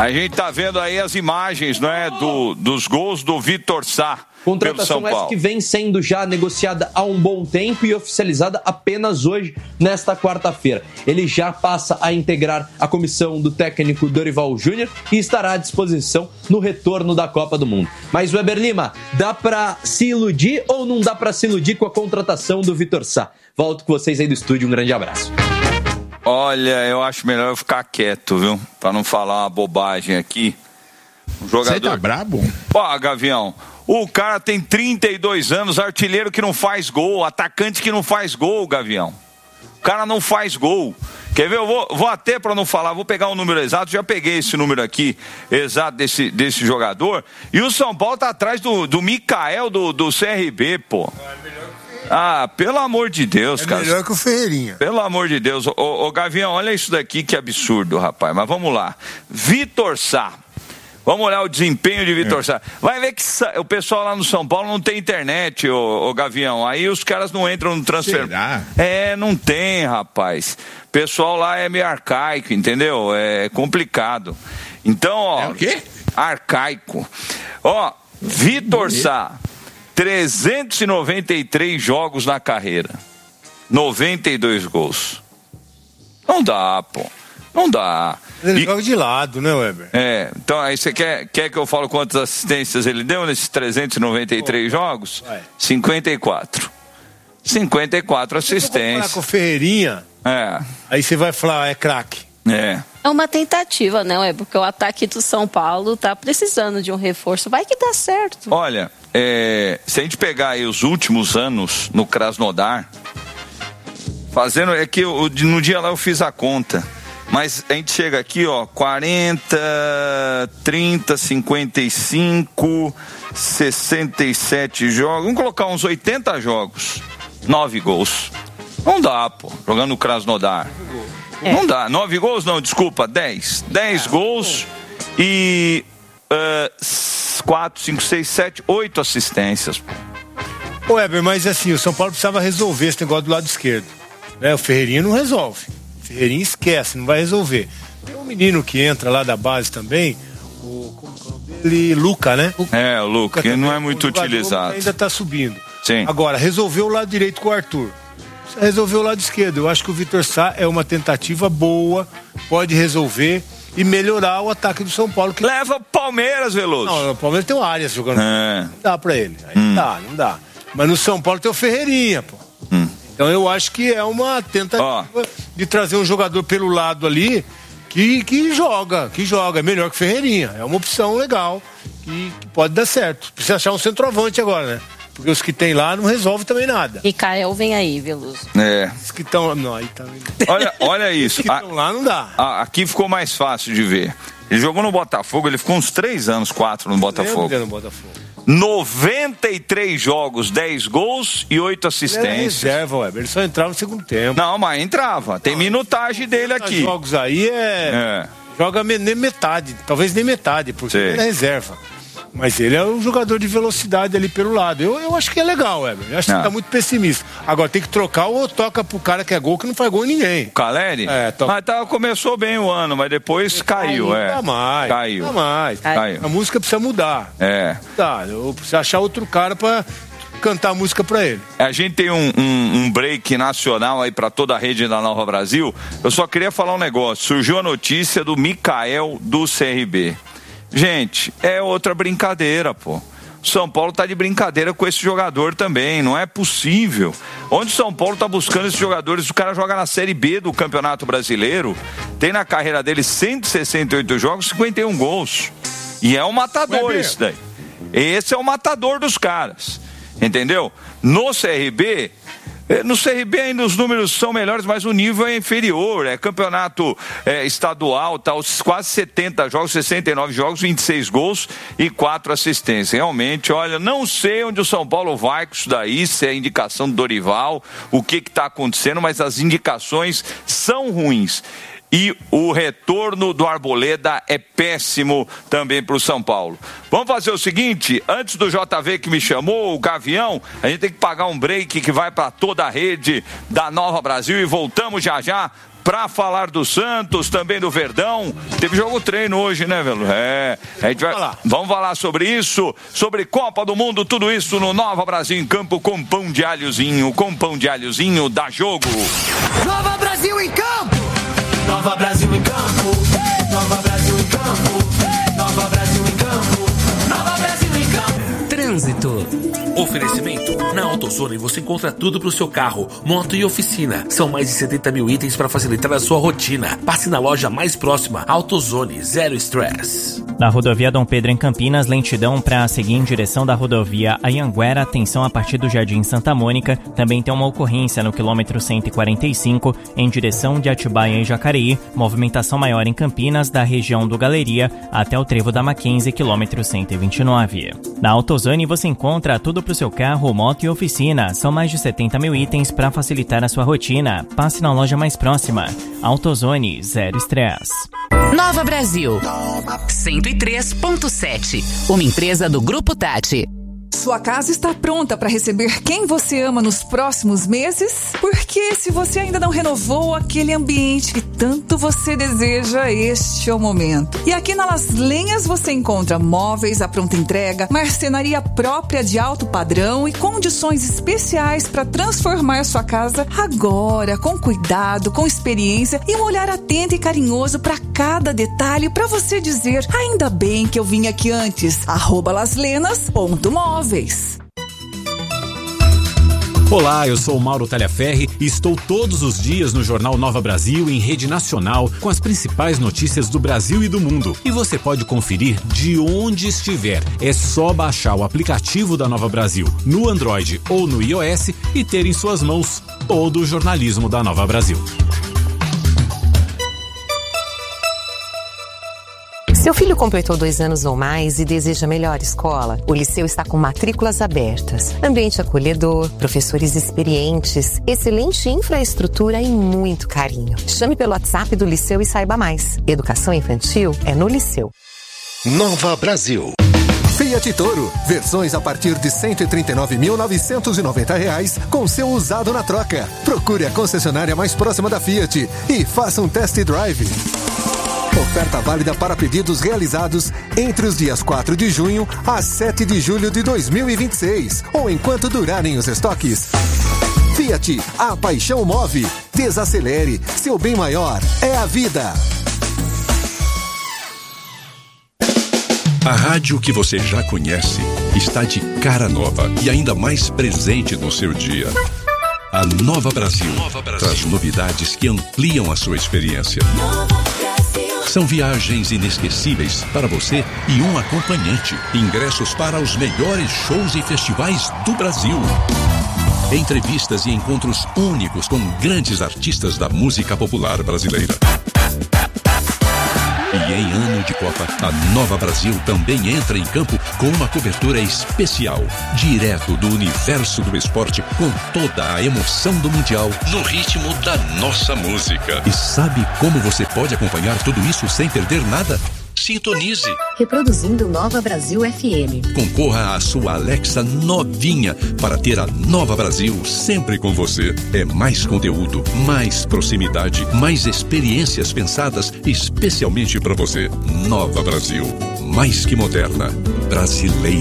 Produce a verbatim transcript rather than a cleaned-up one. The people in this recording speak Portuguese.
A gente tá vendo aí as imagens, não é, do, dos gols do Vitor Sá. Contratação essa que vem sendo já negociada há um bom tempo e oficializada apenas hoje, nesta quarta-feira. Ele já passa a integrar a comissão do técnico Dorival Júnior e estará à disposição no retorno da Copa do Mundo. Mas, Weber Lima, dá pra se iludir ou não dá pra se iludir com a contratação do Vitor Sá? Volto com vocês aí do estúdio, um grande abraço. Olha, eu acho melhor eu ficar quieto, viu? Pra não falar uma bobagem aqui. Um jogador... Você tá brabo? Ó, Gavião... O cara tem trinta e dois anos, artilheiro que não faz gol, atacante que não faz gol, Gavião. O cara não faz gol. Quer ver? Eu vou, vou até, para não falar, vou pegar o número exato, já peguei esse número aqui, exato desse, desse jogador. E o São Paulo tá atrás do, do Mikael do, do C R B, pô. Ah, pelo amor de Deus, é cara. É melhor que o Ferreirinha. Pelo amor de Deus. Ô, ô, ô, Gavião, olha isso daqui que absurdo, rapaz. Mas vamos lá. Vitor Sá. Vamos olhar o desempenho de Vitor é. Sá. Vai ver que o pessoal lá no São Paulo não tem internet, ô, ô Gavião. Aí os caras não entram no transfer. Será? É, não tem, rapaz. O pessoal lá é meio arcaico, entendeu? É complicado. Então, ó. É o quê? Arcaico. Ó, Vitor Sá, trezentos e noventa e três jogos na carreira. noventa e dois gols. Não dá, pô. Não dá. Ele e... joga de lado, né, Weber? É, então aí você quer, quer que eu fale quantas assistências ele deu nesses trezentos e noventa e três Pô, jogos? Vai. cinquenta e quatro. cinquenta e quatro assistências. Se com o Ferreirinha, é. aí você vai falar, é craque. É. É uma tentativa, né, Weber? Porque o ataque do São Paulo tá precisando de um reforço. Vai que dá certo. Olha, é, se a gente pegar aí os últimos anos no Krasnodar, fazendo, é que eu, no dia lá eu fiz a conta. Mas a gente chega aqui, ó, quarenta, trinta, cinquenta e cinco, sessenta e sete jogos. Vamos colocar uns oitenta jogos. nove gols. Não dá, pô, jogando no Krasnodar. É. Não dá. nove gols? Não, desculpa, dez. dez gols e uh, quatro, cinco, seis, sete, oito assistências. Ô, Weber, mas assim, o São Paulo precisava resolver esse negócio do lado esquerdo. Né? O Ferreirinha não resolve. Ferreirinha esquece, não vai resolver. Tem um menino que entra lá da base também, o, como é o nome dele? Luca, né? É, o Luca, que não é muito utilizado. Ainda tá subindo. Sim. Agora, resolveu o lado direito com o Arthur. Resolveu o lado esquerdo. Eu acho que o Vitor Sá é uma tentativa boa, pode resolver e melhorar o ataque do São Paulo. Que... Leva Palmeiras, Veloso. Não, o Palmeiras tem o Arias jogando. É. Não dá pra ele. Aí hum. Não dá, não dá. Mas no São Paulo tem o Ferreirinha, pô. Hum. Então eu acho que é uma tentativa oh. de trazer um jogador pelo lado ali que, que joga, que joga, é melhor que o Ferreirinha. É uma opção legal que, que pode dar certo. Precisa achar um centroavante agora, né? Porque os que tem lá não resolve também nada. Mikael vem aí, Veloso. É. Os que estão... Não, aí tá... Olha, olha isso. Os que estão lá não dá. A, aqui ficou mais fácil de ver. Ele jogou no Botafogo, ele ficou uns três anos, quatro no Botafogo. no Botafogo. noventa e três jogos, dez gols e oito assistências. Ele é reserva, Weber. Ele só entrava no segundo tempo. Não, mas entrava. Tem minutagem dele aqui. Os jogos aí é... é. Joga nem metade, talvez nem metade, porque Sim. ele é reserva. Mas ele é um jogador de velocidade ali pelo lado. Eu, eu acho que é legal, Weber. Eu acho que você tá muito pessimista. Agora tem que trocar ou toca pro cara que é gol, que não faz gol em ninguém. O Caleri? É, toca. Mas tá, começou bem o ano, mas depois caiu, caiu, é. Não dá mais. Caiu. Não dá mais. Caiu. A música precisa mudar. É. Tá, eu preciso achar outro cara pra cantar a música pra ele. A gente tem um, um, um break nacional aí pra toda a rede da Nova Brasil. Eu só queria falar um negócio. Surgiu a notícia do Mikael do C R B. Gente, é outra brincadeira, pô. São Paulo tá de brincadeira com esse jogador também, não é possível. Onde São Paulo tá buscando esses jogadores? O cara joga na Série B do Campeonato Brasileiro, tem na carreira dele cento e sessenta e oito jogos, cinquenta e um gols. E é um matador esse daí. Esse é o matador dos caras, entendeu? No C R B... No C R B ainda os números são melhores, mas o nível é inferior. É campeonato é, estadual, tá, os quase setenta jogos, sessenta e nove jogos, vinte e seis gols e quatro assistências. Realmente, olha, não sei onde o São Paulo vai com isso daí, se é indicação do Dorival, o que que tá acontecendo, mas as indicações são ruins. E o retorno do Arboleda é péssimo também para o São Paulo. Vamos fazer o seguinte, antes do J V que me chamou, o Gavião, a gente tem que pagar um break que vai para toda a rede da Nova Brasil e voltamos já já para falar do Santos, também do Verdão. Teve jogo treino hoje, né, velho? É, a gente vai, vamos falar sobre isso, sobre Copa do Mundo, tudo isso no Nova Brasil em Campo com pão de alhozinho, com pão de alhozinho, dá jogo. Nova Brasil em campo! Nova Brasil em campo! Nova Brasil em campo! Nova Brasil em campo! Nova Brasil em campo! Trânsito. Oferecimento. Na AutoZone você encontra tudo para o seu carro, moto e oficina. São mais de setenta mil itens para facilitar a sua rotina. Passe na loja mais próxima. AutoZone, zero estresse. Na rodovia Dom Pedro em Campinas, lentidão para seguir em direção da rodovia Anhanguera, atenção a partir do Jardim Santa Mônica. Também tem uma ocorrência no quilômetro cento e quarenta e cinco, em direção de Atibaia e Jacareí. Movimentação maior em Campinas, da região do Galeria até o trevo da Mackenzie, quilômetro cento e vinte e nove. Na AutoZone você encontra tudo para o seu carro, moto e oficina. São mais de setenta mil itens para facilitar a sua rotina. Passe na loja mais próxima. AutoZone, zero estresse. Nova Brasil, cento e três ponto sete, uma empresa do Grupo Tati. Sua casa está pronta para receber quem você ama nos próximos meses? Porque se você ainda não renovou aquele ambiente que tanto você deseja, este é o momento. E aqui na Las Lenhas você encontra móveis à pronta entrega, marcenaria própria de alto padrão e condições especiais para transformar sua casa agora, com cuidado, com experiência e um olhar atento e carinhoso para cada detalhe, para você dizer, ainda bem que eu vim aqui antes. arroba laslenas ponto móveis. Olá, eu sou o Mauro Talhaferri e estou todos os dias no Jornal Nova Brasil em rede nacional com as principais notícias do Brasil e do mundo. E você pode conferir de onde estiver. É só baixar o aplicativo da Nova Brasil no Android ou no iOS e ter em suas mãos todo o jornalismo da Nova Brasil. Seu filho completou dois anos ou mais e deseja melhor escola? O Liceu está com matrículas abertas, ambiente acolhedor, professores experientes, excelente infraestrutura e muito carinho. Chame pelo WhatsApp do Liceu e saiba mais. Educação infantil é no Liceu. Nova Brasil. Fiat Toro, versões a partir de cento e trinta e nove mil novecentos e noventa reais com seu usado na troca. Procure a concessionária mais próxima da Fiat e faça um test drive. Oferta válida para pedidos realizados entre os dias quatro de junho a sete de julho de dois mil e vinte e seis ou enquanto durarem os estoques. Fiat, a paixão move. Desacelere, seu bem maior é a vida. A rádio que você já conhece está de cara nova e ainda mais presente no seu dia. A Nova Brasil, Nova Brasil traz novidades que ampliam a sua experiência. São viagens inesquecíveis para você e um acompanhante. Ingressos para os melhores shows e festivais do Brasil. Entrevistas e encontros únicos com grandes artistas da música popular brasileira. E em ano de Copa, a Nova Brasil também entra em campo com uma cobertura especial, direto do universo do esporte, com toda a emoção do Mundial, no ritmo da nossa música. E sabe como você pode acompanhar tudo isso sem perder nada? Sintonize. Reproduzindo Nova Brasil F M. Concorra à sua Alexa novinha para ter a Nova Brasil sempre com você. É mais conteúdo, mais proximidade, mais experiências pensadas especialmente para você. Nova Brasil, mais que moderna, brasileira.